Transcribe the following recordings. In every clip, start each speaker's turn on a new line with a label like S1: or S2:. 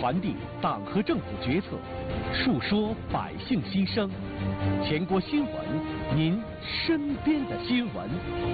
S1: 传递党和政府决策，述说百姓心声。全国新闻，您身边的新闻。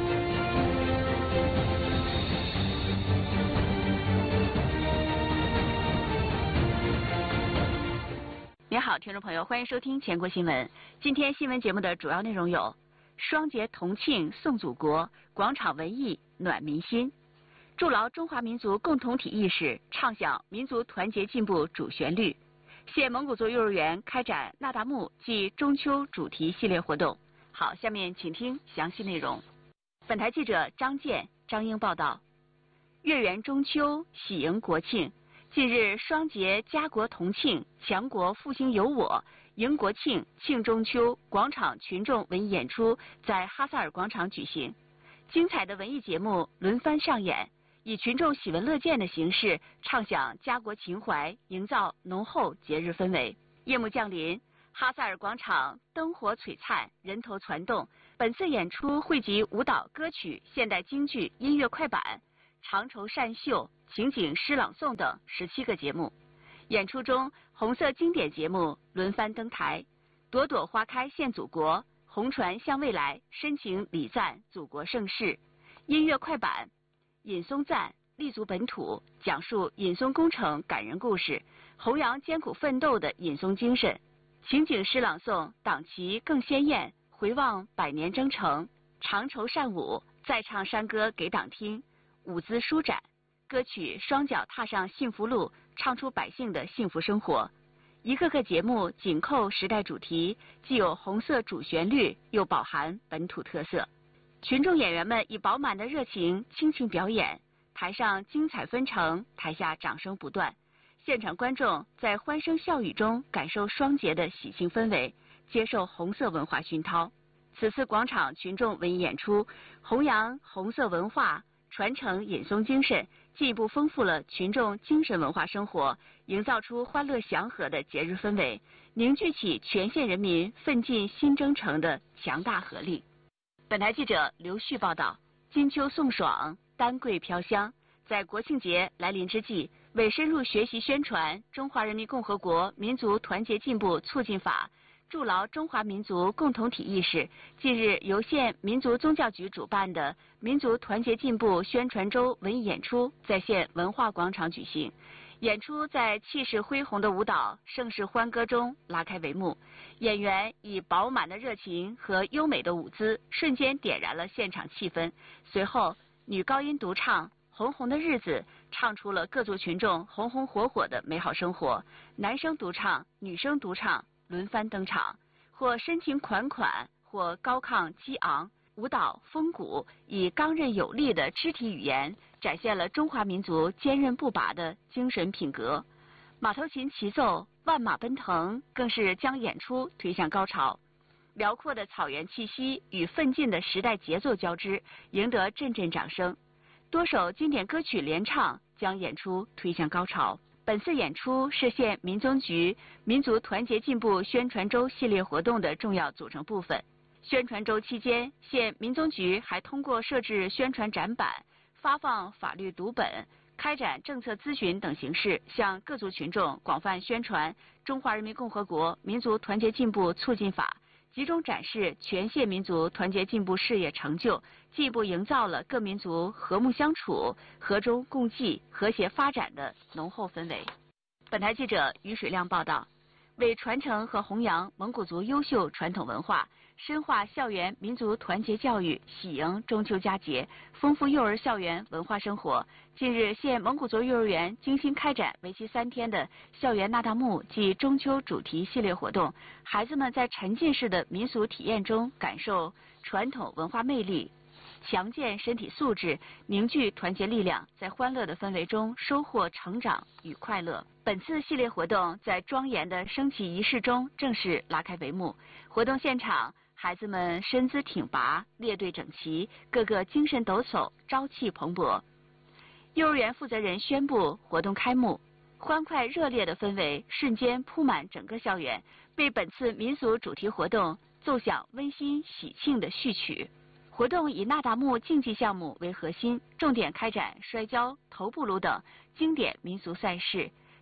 S2: 您好，听众朋友，欢迎收听全国新闻。今天新闻节目的主要内容有：双节同庆颂祖国，广场文艺暖民心；筑牢中华民族共同体意识，唱响民族团结进步主旋律；现蒙古族幼儿园开展那达慕暨中秋主题系列活动。好，下面请听详细内容。本台记者张健、张英报道：月圆中秋，喜迎国庆。近日，双节家国同庆、强国复兴有我、迎国庆、庆中秋广场群众文艺演出在哈萨尔广场举行。精彩的文艺节目轮番上演，以群众喜闻乐见的形式唱响家国情怀，营造浓厚节日氛围。夜幕降临，哈萨尔广场灯火璀璨，人头攒动。本次演出汇集舞蹈、歌曲、现代京剧、音乐快板、长绸扇绣、情景诗朗诵等17个节目。演出中，红色经典节目轮番登台，朵朵花开献祖国，红船向未来，深情礼赞祖国盛世。音乐快板，尹松赞立足本土，讲述尹松工程感人故事，弘扬艰苦奋斗的尹松精神。情景诗朗诵，党旗更鲜艳，回望百年征程。长绸扇舞，再唱山歌给党听，舞姿舒展。歌曲双脚踏上幸福路，唱出百姓的幸福生活。一个个节目紧扣时代主题，既有红色主旋律，又饱含本土特色。群众演员们以饱满的热情倾情表演，台上精彩纷呈，台下掌声不断。现场观众在欢声笑语中感受双节的喜庆氛围，接受红色文化熏陶。此次广场群众文艺演出，弘扬红色文化，传承尹松精神，进一步丰富了群众精神文化生活，营造出欢乐祥和的节日氛围，凝聚起全县人民奋进新征程的强大合力。本台记者刘旭报道：金秋送爽，丹桂飘香。在国庆节来临之际，为深入学习宣传《中华人民共和国民族团结进步促进法》，筑牢中华民族共同体意识，近日由县民族宗教局主办的民族团结进步宣传周文艺演出在县文化广场举行。演出在气势恢宏的舞蹈、盛世欢歌中拉开帷幕，演员以饱满的热情和优美的舞姿，瞬间点燃了现场气氛。随后，女高音独唱《红红的日子》，唱出了各族群众红红火火的美好生活。男生独唱、女生独唱轮番登场，或深情款款，或高亢激昂。舞蹈风骨以刚韧有力的肢体语言，展现了中华民族坚韧不拔的精神品格。马头琴齐奏，万马奔腾，更是将演出推向高潮。辽阔的草原气息与奋进的时代节奏交织，赢得阵阵掌声。多首经典歌曲联唱，将演出推向高潮。本次演出是县民宗局民族团结进步宣传周系列活动的重要组成部分。宣传周期间，县民宗局还通过设置宣传展板、发放法律读本、开展政策咨询等形式，向各族群众广泛宣传《中华人民共和国民族团结进步促进法》，集中展示全县民族团结进步事业成就，进一步营造了各民族和睦相处、和衷共济、和谐发展的浓厚氛围。本台记者于水亮报道：为传承和弘扬蒙古族优秀传统文化，深化校园民族团结教育，喜迎中秋佳节，丰富幼儿校园文化生活。近日，县蒙古族幼儿园精心开展为期3天的校园那达慕暨中秋主题系列活动，孩子们在沉浸式的民俗体验中感受传统文化魅力，强健身体素质，凝聚团结力量，在欢乐的氛围中收获成长与快乐。本次系列活动在庄严的升旗仪式中正式拉开帷幕。活动现场，孩子们身姿挺拔，列队整齐，个个精神抖擞，朝气蓬勃。幼儿园负责人宣布活动开幕，欢快热烈的氛围瞬间铺满整个校园，为本次民俗主题活动奏响温馨喜庆的序曲。活动以那达慕竞技项目为核心，重点开展摔跤、头部撸等经典民俗赛事，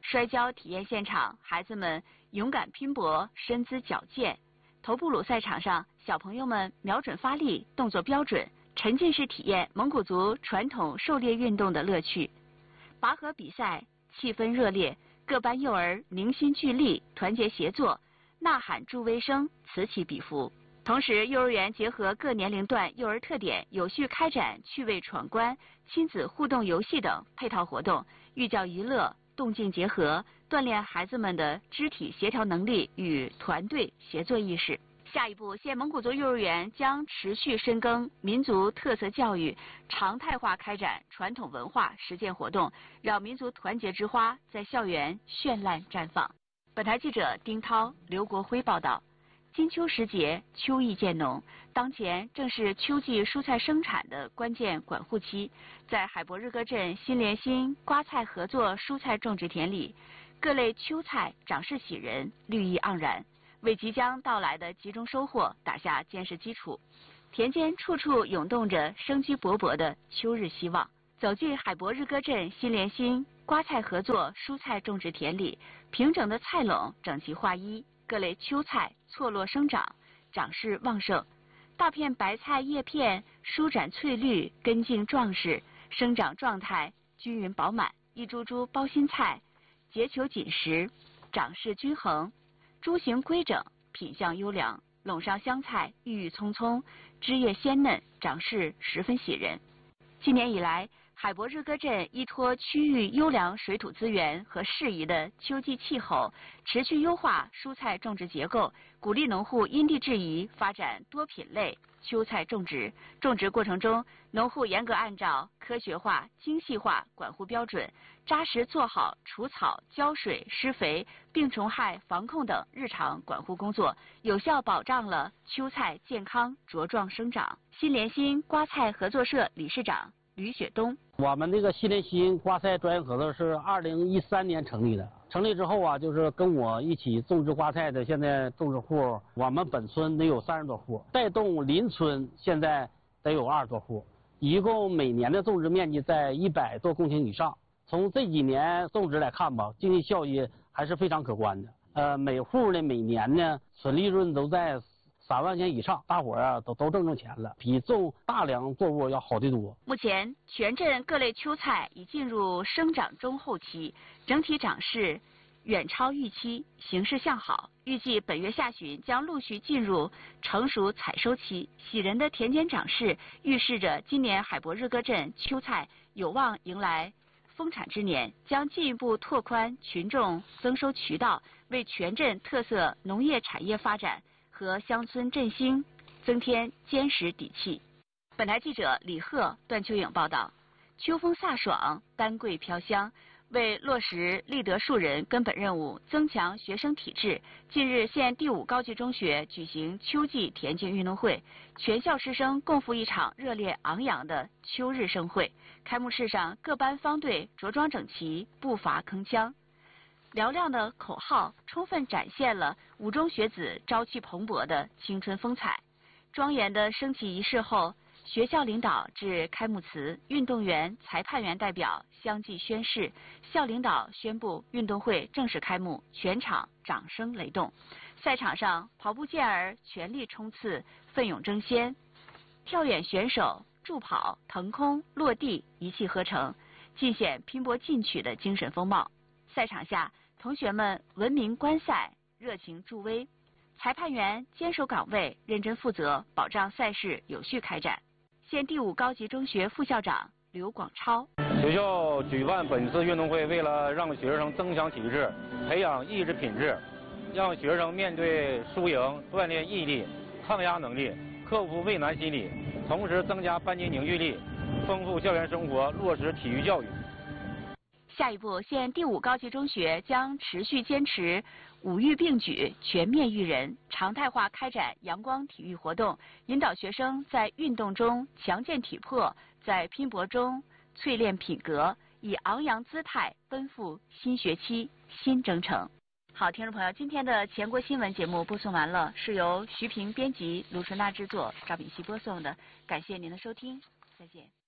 S2: 摔跤体验现场，孩子们勇敢拼搏，身姿矫健。头布鲁赛场上，小朋友们瞄准发力，动作标准，沉浸式体验蒙古族传统狩猎运动的乐趣。拔河比赛气氛热烈，各班幼儿凝心聚力，团结协作，呐喊助威声此起彼伏。同时，幼儿园结合各年龄段幼儿特点，有序开展趣味闯关、亲子互动游戏等配套活动，寓教于乐，动静结合，锻炼孩子们的肢体协调能力与团队协作意识。下一步，县蒙古族幼儿园将持续深耕民族特色教育，常态化开展传统文化实践活动，让民族团结之花在校园绚烂绽放。本台记者丁涛、刘国辉报道。金秋时节，秋意渐浓，当前正是秋季蔬菜生产的关键管护期。在海博日歌镇新联心瓜菜合作蔬菜种植田里，各类秋菜长势喜人，绿意盎然，为即将到来的集中收获打下坚实基础。田间处处涌动着生机勃勃的秋日希望。走进海博日歌镇新联心瓜菜合作蔬菜种植田里，平整的菜垄整齐划一，各类秋菜错落生长，长势旺盛。大片白菜叶片舒展翠绿，根茎壮实，生长状态均匀饱满。一株株包心菜结球紧实，长势均衡，株形规整，品相优良。垄上香菜郁郁葱葱，枝叶鲜嫩，长势十分喜人。今年以来，海博日歌镇依托区域优良水土资源和适宜的秋季气候，持续优化蔬菜种植结构，鼓励农户因地制宜发展多品类秋菜种植。种植过程中，农户严格按照科学化、精细化管护标准，扎实做好除草、浇水、施肥、病虫害防控等日常管护工作，有效保障了秋菜健康茁壮生长。新联心瓜菜合作社理事长吕雪东，
S3: 我们这个新联心瓜菜专业合作是2013年成立的。成立之后啊，就是跟我一起种植瓜菜的，现在种植户，我们本村得有30多户，带动邻村现在得有20多户，一共每年的种植面积在100多公顷以上。从这几年种植来看吧，经济效益还是非常可观的。每户呢每年呢纯利润都在3万块钱以上，大伙儿啊都挣钱了，比种大梁作物要好得多。
S2: 目前，全镇各类秋菜已进入生长中后期，整体长势远超预期，形势向好。预计本月下旬将陆续进入成熟采收期。喜人的田间长势预示着今年海博日歌镇秋菜有望迎来丰产之年，将进一步拓宽群众增收渠道，为全镇特色农业产业发展和乡村振兴增添坚实底气。本台记者李贺、段秋颖报道。秋风飒爽，丹桂飘香。为落实立德树人根本任务，增强学生体质，近日县第5高级中学举行秋季田径运动会，全校师生共赴一场热烈昂扬的秋日盛会。开幕式上，各班方队着装整齐，步伐铿锵。嘹亮的口号充分展现了五中学子朝气蓬勃的青春风采。庄严的升旗仪式后，学校领导致开幕词，运动员、裁判员代表相继宣誓，校领导宣布运动会正式开幕，全场掌声雷动。赛场上，跑步健儿全力冲刺，奋勇争先；跳远选手助跑、腾空、落地一气呵成，尽显拼搏进取的精神风貌。赛场下，同学们文明观赛，热情助威。裁判员坚守岗位，认真负责，保障赛事有序开展。县第5高级中学副校长刘广超：
S4: 学校举办本次运动会，为了让学生增强体质，培养意志品质，让学生面对输赢锻炼毅力、抗压能力，克服畏难心理，同时增加班级凝聚力，丰富校园生活，落实体育教育。
S2: 下一步，县第5高级中学将持续坚持五育并举、全面育人，常态化开展阳光体育活动，引导学生在运动中强健体魄，在拼搏中淬炼品格，以昂扬姿态奔赴新学期新征程。好，听众朋友，今天的全国新闻节目播送完了，是由徐平编辑、卢纯娜制作，赵炳熙播送的。感谢您的收听，再见。